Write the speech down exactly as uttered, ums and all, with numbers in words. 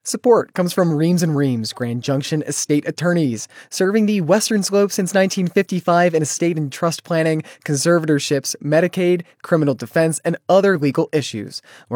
Support comes from Reams and Reams, Grand Junction Estate Attorneys, serving the Western Slope since nineteen fifty-five in estate and trust planning, conservatorships, Medicaid, criminal defense, and other legal issues.